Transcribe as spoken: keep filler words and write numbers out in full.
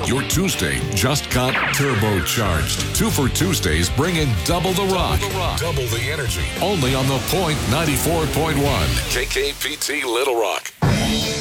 Your Tuesday just got turbocharged. Two for Tuesdays bring in double the rock, double the energy. Only on the Point ninety-four point one. K K P T Little Rock.